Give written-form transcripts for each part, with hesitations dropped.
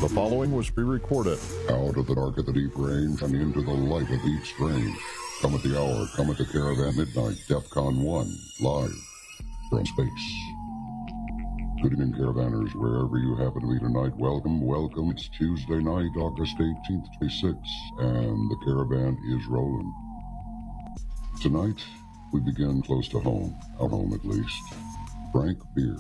The following was pre-recorded. Out of the dark of the deep range and into the light of each strange. Come at the hour, come at the Caravan Midnight, DEFCON 1, live from space. Good evening, Caravanners, wherever you happen to be tonight. Welcome, welcome. It's Tuesday night, August 18th, 26, and the Caravan is rolling. Tonight, we begin close to home, our home at least. Frank Beard.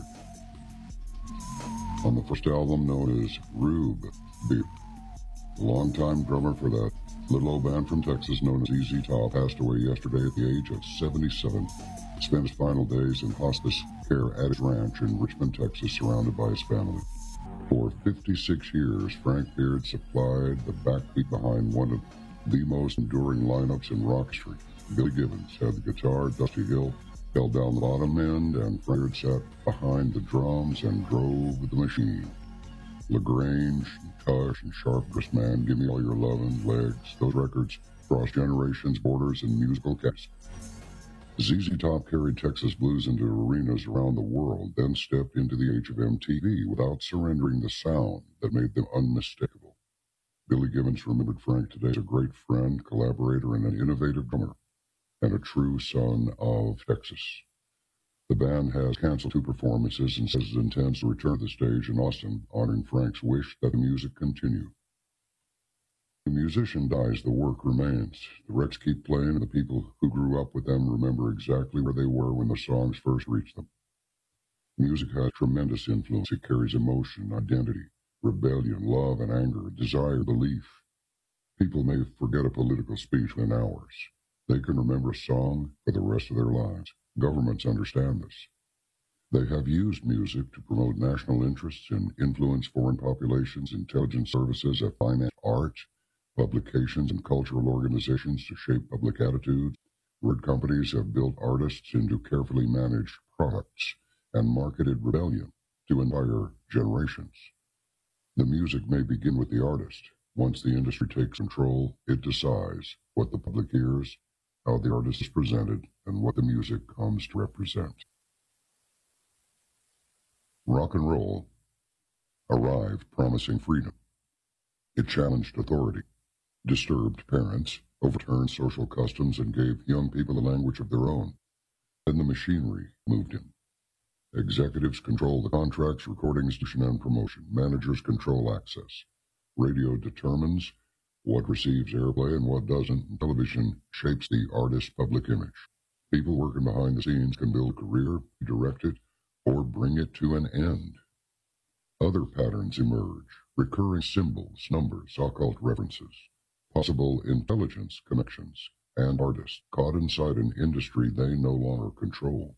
On the first album known as Rube Beard. The longtime drummer for that little old band from Texas known as ZZ Top passed away yesterday at the age of 77. Spent his final days in hospice care at his ranch in Richmond, Texas, surrounded by his family. For 56 years, Frank Beard supplied the backbeat behind one of the most enduring lineups in rock history. Billy Gibbons had the guitar, Dusty Hill held down the bottom end, and Beard sat behind the drums and drove the machine. LaGrange, Tush, and Sharp-Wrist Man, Give Me All Your Lovin', Legs, those records cross generations, borders, and musical categories. ZZ Top carried Texas blues into arenas around the world, then stepped into the age of MTV without surrendering the sound that made them unmistakable. Billy Gibbons remembered Frank today as a great friend, collaborator, and an innovative drummer, and a true son of Texas. The band has canceled 2 performances and says it intends to return to the stage in Austin, honoring Frank's wish that the music continue. The musician dies, the work remains. The records keep playing, and the people who grew up with them remember exactly where they were when the songs first reached them. Music has tremendous influence. It carries emotion, identity, rebellion, love and anger, desire, belief. People may forget a political speech within hours. They can remember a song for the rest of their lives. Governments understand this. They have used music to promote national interests and influence foreign populations, intelligence services, finance, art, publications, and cultural organizations to shape public attitudes. Word companies have built artists into carefully managed products and marketed rebellion to entire generations. The music may begin with the artist. Once the industry takes control, it decides what the public hears, how the artist is presented, and what the music comes to represent. Rock and roll arrived promising freedom. It challenged authority, disturbed parents, overturned social customs, and gave young people a language of their own. Then the machinery moved in. Executives control the contracts, recordings, distribution, and promotion. Managers control access. Radio determines what receives airplay and what doesn't, and television shapes the artist's public image. People working behind the scenes can build a career, direct it, or bring it to an end. Other patterns emerge, recurring symbols, numbers, occult references, possible intelligence connections, and artists caught inside an industry they no longer control.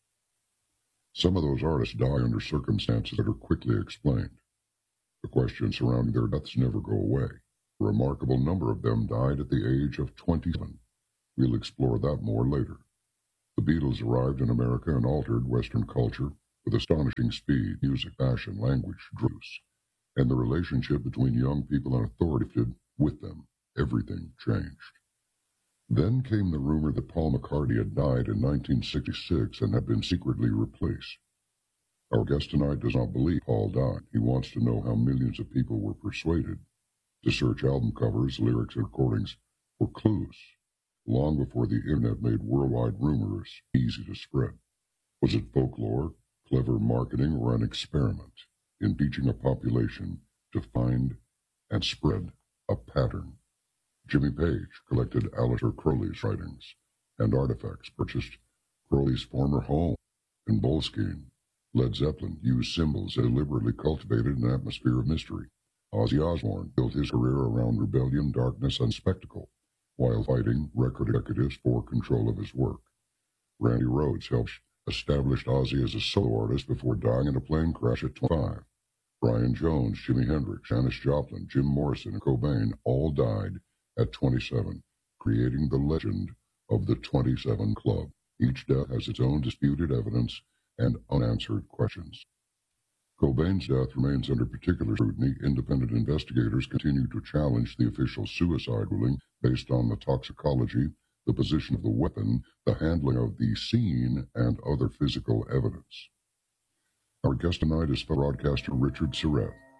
Some of those artists die under circumstances that are quickly explained. The questions surrounding their deaths never go away. A remarkable number of them died at the age of 27. We'll explore that more later. The Beatles arrived in America and altered Western culture with astonishing speed, music, fashion, language, drews, and the relationship between young people and authority did with them. Everything changed. Then came the rumor that Paul McCartney had died in 1966 and had been secretly replaced. Our guest tonight does not believe Paul died. He wants to know how millions of people were persuaded to search album covers, lyrics, and recordings for clues long before the internet made worldwide rumors easy to spread. Was it folklore, clever marketing, or an experiment in teaching a population to find and spread a pattern? Jimmy Page collected Aleister Crowley's writings and artifacts, purchased Crowley's former home in Boleskine. Led Zeppelin used symbols and deliberately cultivated an atmosphere of mystery. Ozzy Osbourne built his career around rebellion, darkness, and spectacle, while fighting record executives for control of his work. Randy Rhoads helped establish Ozzy as a solo artist before dying in a plane crash at 25. Brian Jones, Jimi Hendrix, Janis Joplin, Jim Morrison, and Cobain all died at 27, creating the legend of the 27 Club. Each death has its own disputed evidence and unanswered questions. Cobain's death remains under particular scrutiny. Independent investigators continue to challenge the official suicide ruling based on the toxicology, the position of the weapon, the handling of the scene, and other physical evidence. Our guest tonight is fellow broadcaster Richard Surrett.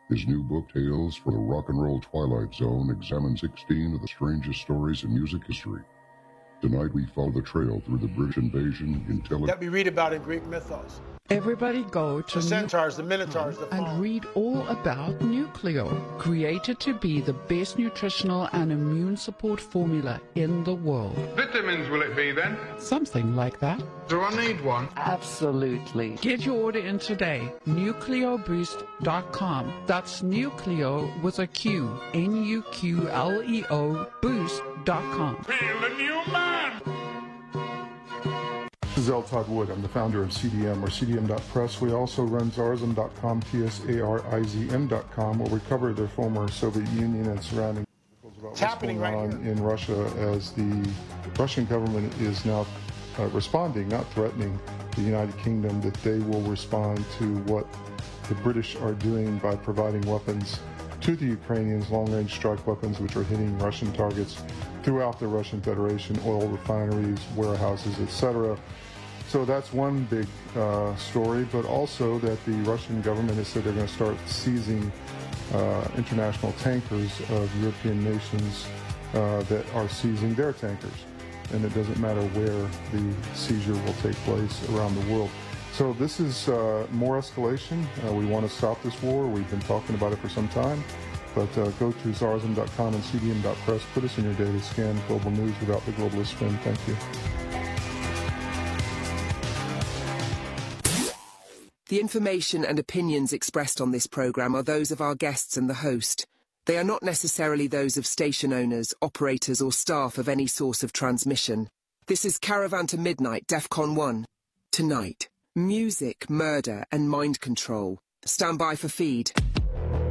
His new book, Tales from the Rock and Roll Twilight Zone, examines 16 of the strangest stories in music history. Tonight we follow the trail through the British invasion, that we read about in Greek mythos. Everybody go to The centaurs, the minotaurs, the faun. and read all about Nucleo, created to be the best nutritional and immune support formula in the world. Vitamins will it be then? Something like that. Do I need one? Absolutely. Get your order in today. NucleoBoost.com. That's Nucleo with a Q. Nuqleo Boost.com. Feel the new man! This is L. Todd Wood. I'm the founder of CDM, or CDM.press. We also run Zarizm.com, TSARIZM.com, where we cover the former Soviet Union and surrounding It's happening right here in Russia, as the Russian government is now responding, not threatening the United Kingdom, that they will respond to what the British are doing by providing weapons to the Ukrainians, long-range strike weapons, which are hitting Russian targets throughout the Russian Federation, oil refineries, warehouses, etc. So that's one big story, but also that the Russian government has said they're going to start seizing international tankers of European nations that are seizing their tankers. And it doesn't matter where the seizure will take place around the world. So this is more escalation. We want to stop this war. We've been talking about it for some time. But go to Zarizm.com and CDM.press. Put us in your daily scan, global news without the globalist spin. Thank you. The information and opinions expressed on this program are those of our guests and the host. They are not necessarily those of station owners, operators or staff of any source of transmission. This is Caravan to Midnight, DEFCON 1. Tonight, music, murder and mind control. Stand by for feed.